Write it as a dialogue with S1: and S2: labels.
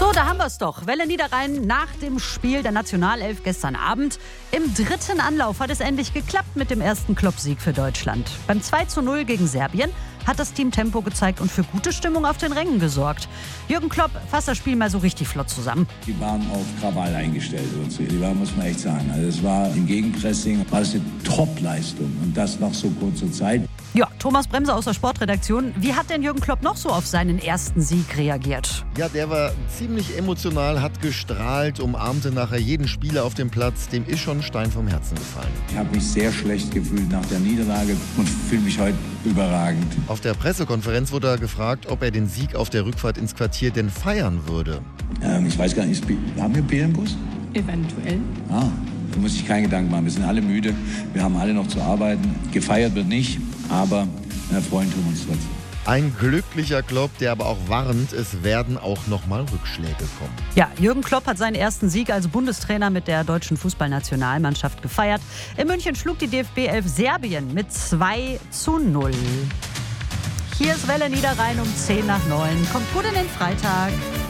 S1: So, da haben wir es doch. Welle Niederrhein nach dem Spiel der Nationalelf gestern Abend. Im 3. Anlauf hat es endlich geklappt mit dem ersten Klopp-Sieg für Deutschland. Beim 2:0 gegen Serbien hat das Team Tempo gezeigt und für gute Stimmung auf den Rängen gesorgt. Jürgen Klopp fasst das Spiel mal so richtig flott zusammen.
S2: Die waren auf Krawall eingestellt. Muss man echt sagen. Also es war im Gegenpressing, war es eine Top-Leistung und das nach so kurzer Zeit.
S1: Ja, Thomas Bremse aus der Sportredaktion. Wie hat denn Jürgen Klopp noch so auf seinen ersten Sieg reagiert?
S3: Ja, der war ziemlich emotional, hat gestrahlt, umarmte nachher jeden Spieler auf dem Platz. Dem ist schon ein Stein vom Herzen gefallen.
S2: Ich habe mich sehr schlecht gefühlt nach der Niederlage und fühle mich heute überragend.
S3: Auf der Pressekonferenz wurde er gefragt, ob er den Sieg auf der Rückfahrt ins Quartier denn feiern würde.
S2: Ich weiß gar nicht, haben wir Bier im Bus?
S4: Eventuell.
S2: Da muss ich keinen Gedanken machen. Wir sind alle müde, wir haben alle noch zu arbeiten. Gefeiert wird nicht, aber freuen tun wir uns trotzdem.
S3: Ein glücklicher Klopp, der aber auch warnt, es werden auch nochmal Rückschläge kommen.
S1: Ja, Jürgen Klopp hat seinen ersten Sieg als Bundestrainer mit der deutschen Fußballnationalmannschaft gefeiert. In München schlug die DFB 11 Serbien mit 2:0. Hier ist Welle Niederrhein um 8:50. Kommt gut in den Freitag.